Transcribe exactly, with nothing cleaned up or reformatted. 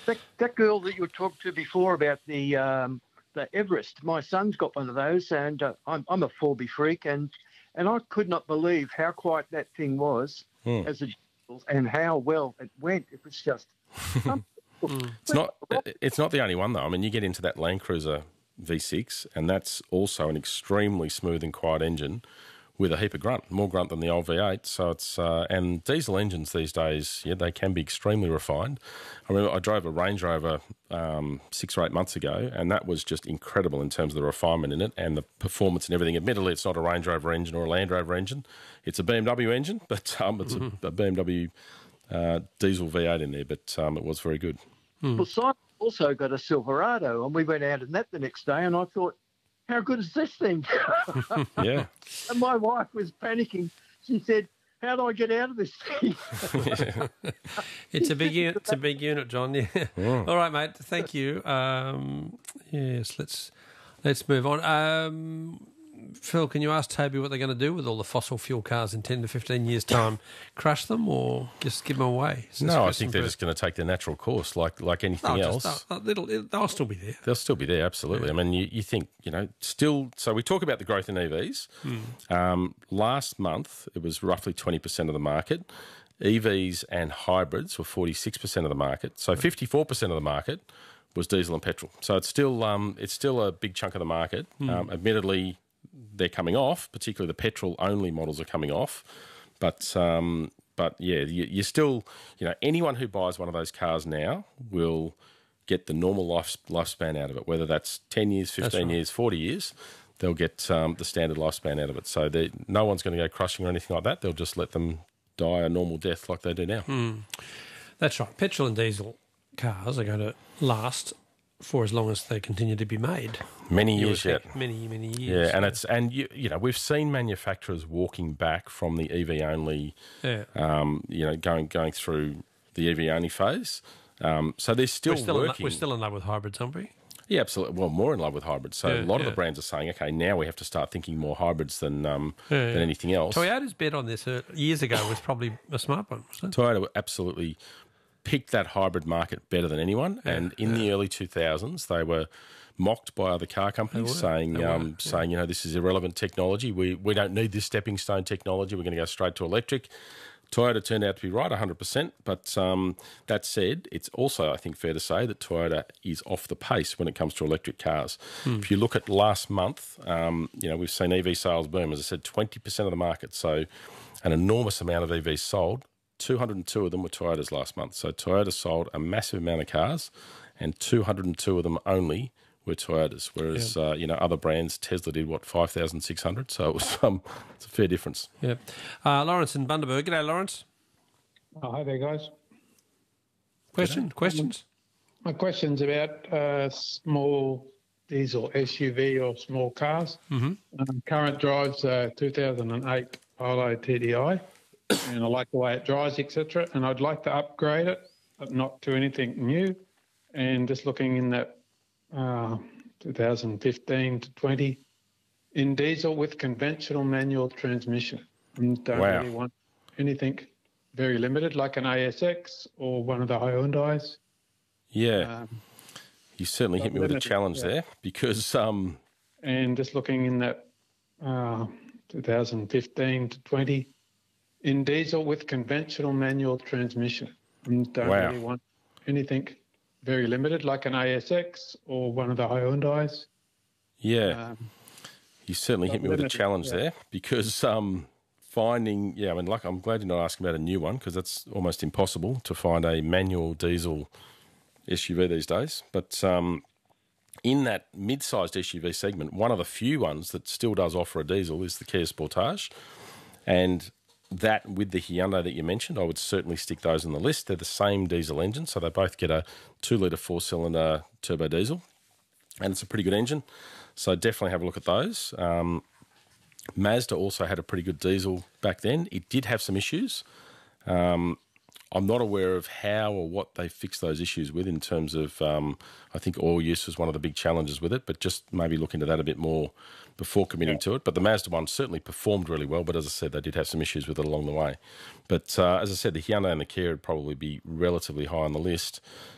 That, that girl that you talked to before about the um, the Everest, my son's got one of those, and uh, I'm I'm a four B freak, and and I could not believe how quiet that thing was Mm. as a and how well it went. It was just. Um, It's not. It's not the only one though. I mean, you get into that Land Cruiser V six, and that's also an extremely smooth and quiet engine with a heap of grunt, more grunt than the old V eight. So it's uh, and diesel engines these days, yeah, they can be extremely refined. I remember I drove a Range Rover um, six or eight months ago, and that was just incredible in terms of the refinement in it and the performance and everything. Admittedly, it's not a Range Rover engine or a Land Rover engine; it's a B M W engine, but um, it's mm-hmm. a, a B M W uh, diesel V eight in there. But um, it was very good. Mm. Well, Simon also got a Silverado, and we went out in that the next day, and I thought, how good is this thing? Yeah. And my wife was panicking. She said, how do I get out of this thing? It's a big unit, it's a big unit, John. Yeah. Mm. All right, mate. Thank you. Um, yes, let's let's move on. Um, Phil, can you ask Toby what they're going to do with all the fossil fuel cars in ten to fifteen years' time? Crush them or just give them away? No, I think they're just going to take their natural course like like anything no, else. Just, they'll, they'll, they'll still be there. They'll still be there, absolutely. Yeah. I mean, you, you think, you know, still... So we talk about the growth in E Vs. Mm. Um, last month, it was roughly twenty percent of the market. E Vs and hybrids were forty-six percent of the market. So fifty-four percent of the market was diesel and petrol. So it's still um, it's still a big chunk of the market. Mm. Um, admittedly, they're coming off, particularly the petrol-only models are coming off. But, um, but yeah, you, you're still, you know, anyone who buys one of those cars now will get the normal life, lifespan out of it, whether that's ten years, fifteen right. years, forty years, they'll get um, the standard lifespan out of it. So no one's going to go crushing or anything like that. They'll just let them die a normal death like they do now. Mm. That's right. Petrol and diesel cars are going to last for as long as they continue to be made. Many years yet. Many, many years. Yeah, and it's and you, you know we've seen manufacturers walking back from the E V only, yeah. um, you know, going going through the E V only phase. Um, so they're still, we're still working. In, we're still in love with hybrids, aren't we? Yeah, absolutely. Well, more in love with hybrids. So yeah, a lot yeah. of the brands are saying, okay, now we have to start thinking more hybrids than um, yeah, than yeah. anything else. Toyota's bet on this uh, years ago was probably a smart one, wasn't it? Toyota absolutely picked that hybrid market better than anyone, yeah, and in yeah. the early two thousands, they were mocked by other car companies, saying, um, yeah. saying, you know, this is irrelevant technology. We we don't need this stepping stone technology. We're going to go straight to electric. Toyota turned out to be right, one hundred percent. But um, that said, it's also, I think, fair to say that Toyota is off the pace when it comes to electric cars. Hmm. If you look at last month, um, you know, we've seen E V sales boom. As I said, twenty percent of the market. So an enormous amount of E Vs sold. two hundred two of them were Toyotas last month. So Toyota sold a massive amount of cars, and two hundred two of them only were Toyotas. Whereas, yeah. uh, you know, other brands, Tesla did, what, five thousand six hundred? So it was um, it's a fair difference. Yeah. Uh, Lawrence in Bundaberg. G'day, Lawrence. Oh, hi there, guys. Question? Questions? My question's about uh, small diesel S U V or small cars. Mm-hmm. Um, current drives a two thousand eight Polo T D I, and I like the way it drives, et cetera. And I'd like to upgrade it, but not to anything new. And just looking in that uh, two thousand fifteen to twenty in diesel with conventional manual transmission. And don't wow. really want anything very limited, like an A S X or one of the Hyundais. Yeah, um, you certainly hit me with a challenge yeah. there because... Um, and just looking in that uh, two thousand fifteen to twenty in diesel with conventional manual transmission. And don't wow. really want anything very limited, like an A S X or one of the Hyundais. Yeah, um, you certainly hit me with a challenge yeah. there because... Um, Finding, yeah, I mean, like, I'm glad you're not asking about a new one because that's almost impossible to find a manual diesel S U V these days. But um, in that mid-sized S U V segment, one of the few ones that still does offer a diesel is the Kia Sportage. And that, with the Hyundai that you mentioned, I would certainly stick those on the list. They're the same diesel engine, so they both get a two-litre four-cylinder turbo diesel. And it's a pretty good engine, so definitely have a look at those. Um Mazda also had a pretty good diesel back then. It did have some issues. Um, I'm not aware of how or what they fixed those issues with in terms of, um, I think oil use was one of the big challenges with it, but just maybe look into that a bit more before committing yeah. to it. But the Mazda one certainly performed really well, but as I said, they did have some issues with it along the way. But uh, as I said, the Hyundai and the Kia would probably be relatively high on the list.